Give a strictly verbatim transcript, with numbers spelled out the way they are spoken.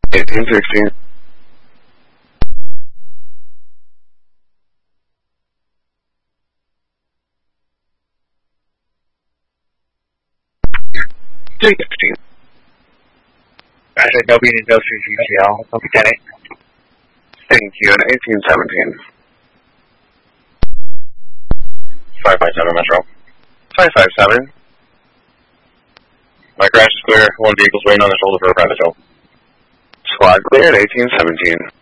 eighteen sixteen. three fifteen. I said no being no C C L. Lieutenant. Thank you, and eighteen seventeen. five five seven Metro. five five seven. My crash is clear. One vehicle's waiting on the shoulder for a private tow. Squad cleared, eighteen seventeen.